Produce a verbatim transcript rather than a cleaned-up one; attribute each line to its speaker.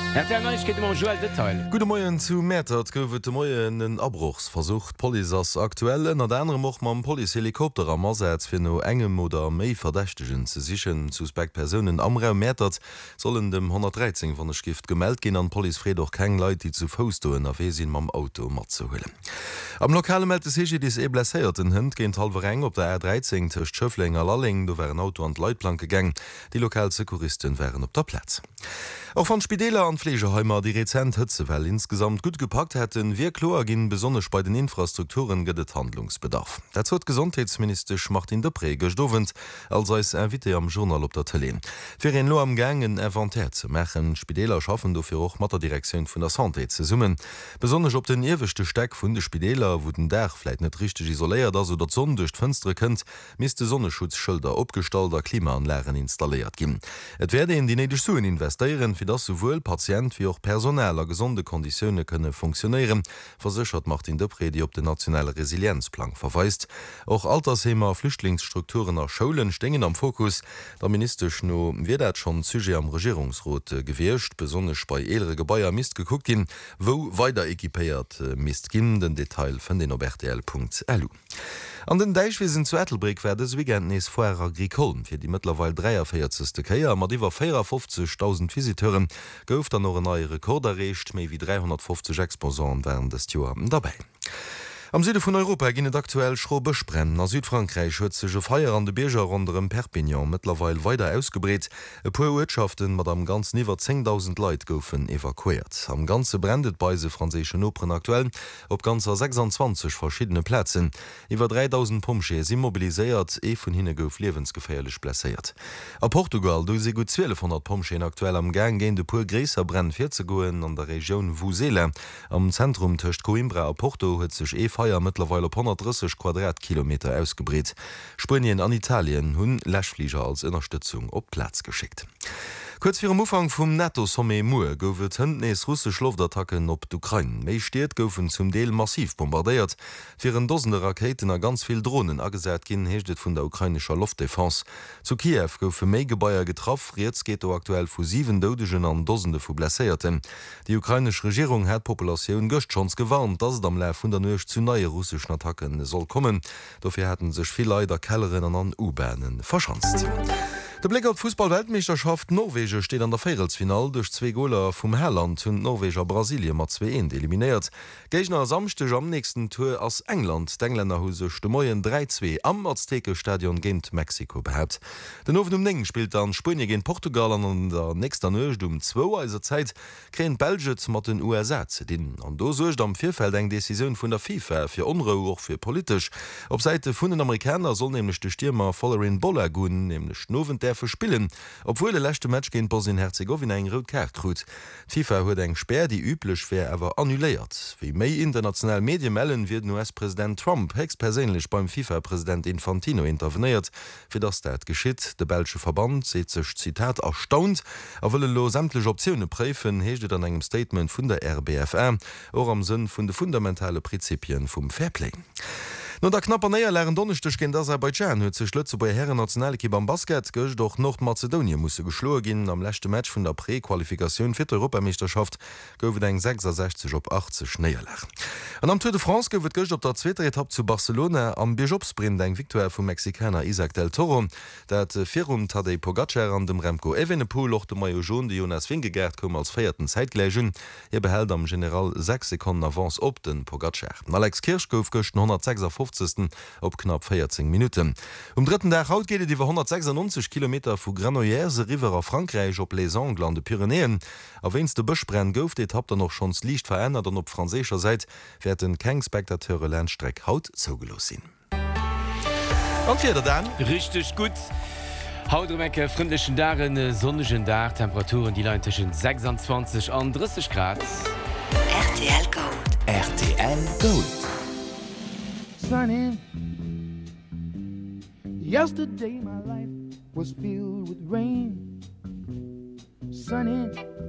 Speaker 1: Gute Morgen zu Mätert goufet de Moien den Abbruchs versucht Poli ass aktuelle na der moch ma Polihelikopter am Massäits fir no engem oder méi verdächtegen ze sichen suspekt Personen am Raum Mätert sollen dem hundertdreizehn van der Skift gemeldt gin an Poliréet doch keng Leiit die zu Fostoen a wesinn mam Auto mat zu hullen. Am lokale meldte sich dis e blesséiert den Hund géint halber eng op der R dreizehn techt Schëfflinger Lalling, do wären Auto an Leitplanke geng, die Lokalsekuristen wären op der Platz. Auch van Spideler an Pflegeheimer die Rezent Hützewell insgesamt gut gepackt hätten, wie klar gin besonders bei den Infrastrukturen gedet Handlungsbedarf. Das hat Gesundheitsminister Martin Depré gestovent, als als Invité am Journal op der Tele. Für en Lo am Gang ein Inventär zu machen, Spideler schaffen dafür auch mit der Direktion von der Santé zu summen. Besonders op den ewigchte Steck von de Spideler, wo den Dach vielleicht nicht richtig isoliert, also der Sonne durch Fenster könnt, müsste Sonnenschutzschilder abgestalter Klimaanlagen installiert gehen. Et werde in die nedisch Suen investieren, für das sowohl Patient wie auch personeller gesunde Konditionen könne funktionieren, versichert Martin Depré, die op den nationale Resilienzplan verweist. Auch Altershemer, Flüchtlingsstrukturen nach Schulen stehen am Fokus. Der Minister no wird dat schon Sujet am Regierungsrat äh, gewirrscht, besonders bei ältere Gebäuer Mist geguckt gin, wo weiter ekipiert äh, Mist gin, den Detail von den R T L punkt L U. An den Deichwesen zu Ethelbrig werde das Weekend nes vorher Agrikolen für die mittlerweile dreiundvierzigste Keier, mat iwwer vierhundertfünfzigtausend Visiteuren gouft an noch een neue Rekord erreicht, méi wie dreihundertfünfzig Exposoren während des Jahres dabei. Am Süde von Europa ginnet aktuell Schrobisch brennen. Na Südfrankreich huet sege Feier an de Beger rondem Perpignan mittlerweile weiter ausgebret. E puer Wirtschaften mat am ganz niwer zehntausend Leiit goufen evakuiert. Am ganze brendet bei se franzesischen Opern aktuell op ganzer sechsundzwanzig verschiedene Plätzen. Iwer dreitausend Pomche sind mobilisiert, e vun hinne gouf lebensgefährlich blessiert. A Portugal do se gut zwölfhundert Pomchen aktuell am Gang gen de puer Gräser brennen vier zu goen an der Region Vusele. Am Zentrum töcht Coimbra a Porto huet sech e Feier mittlerweile op hundertdreißig Quadratkilometer ausgebret. Spanien an Italien hunn Läschflieger als Unterstützung op Platz geschickt. Kurz vor dem Umfang vom NATO-Sommet Mur goufet hëndnees russsisch Luftattacken op d'Ukraine. Méi steet goufen zum Deel massiv bombardiert. Viren dosende Raketen a ganz viel Drohnen agesät ginn heeschtet vun der ukrainischer Luftdefense. Zu Kiew goufe méi Gebäier getraff, jetzt geht o aktuell vu sieben Dodegen an dosende vu Blesséierten. Die ukrainisch Regierung hat Populationun gocht schons gewarnt, dat et am Läif vun der Nøch zu neue russischen Attacken soll kommen. Dofir hätten sech viel Leider Kellerinnen an U-Bahnen verschanzt. Der Blick auf Fußball-Weltmeisterschaft Norwegen steht an der Viertelfinal durch zwei Goler vom Herland und Norweger Brasilien mit zwei eins eliminiert. Gegner Samstag am nächsten Tour aus England. Die Engländer haben sich den Morgen drei zwei am Azteca-Stadion gegen Mexiko behauptet. Den Ofen um Ning spielt dann Spanien gegen Portugal an und der nächsten Nacht um zwei Uhr also Zeit kriegen Belgien mit den U S A zu dienen. Und da sucht am Vierfeld eine Decision von der FIFA für Unruhe, auch für politisch. Auf Seite von den Amerikanern soll nämlich der Stürmer Follering Bolagun nämlich Noven verspillen, obwohl der letzte Match gegen Bosnien-Herzegowina eng rot Kart krut. FIFA huet eng Sperr, die üblich wär awer annulléiert. Wie méi international Medien mellen wird U S-Präsident Trump höchstpersönlich beim FIFA-Präsident Infantino interveniert, fir das dat geschitt. Der Belsche Verband seht sech Zitat erstaunt, er wolle lo sämtliche Optionen präfen, heeschtet an engem Statement vun der R B F R, or am Sinn vun de fundamentale Prinzipien vum Fairplay. No der knapper neier lären donnechtech gin Aserbaidschan huet sech Lëtze bei Herren Nationalki beim Basket gëch doch Nordmazedonien musssse geschloe ginn am lächte Match vun der Präqualifikationun fir d'Europameisterschaft goufet eng sechsundsechzig op achtzig Schneierlech. An am Tour de France goufet gëcht op der zweete Etappe zu Barcelona am Bijopsprint eng Viktoire vum Mexikaner Isaac del Toro, dat Firum Tadej Pogacar an dem Remco Evenepoel och de Maillot jaune de Jonas Vingegaard kom als feierten Zeitgleichen. Er behält am General sechs Sekunden Avance op den Pogacar. Alex Kirsch gouf gëcht hundertsechsundfünfzig op knapp vierzehn Minuten. Um dritten der Haut geht iwwer hundertsechsundneunzig Kilometer vu Granollers River a Frankreich op Les Angles an de Pyrenäen. A wennns de Bëchbrenn gouft, et habt er noch schons Liicht verändert an op franzécher Seit werden keng Spektateure Landstreck haut zougelos sinn. Anfir dann
Speaker 2: richtig gut. Hautmecke freundlichen Dagen, sonnigen Tag, Temperaturen die Leute zwischen sechsundzwanzig und dreißig Grad.
Speaker 3: R T L Gold.
Speaker 2: R T L Gold.
Speaker 4: Sunny. Yesterday my life was filled with rain. Sunny.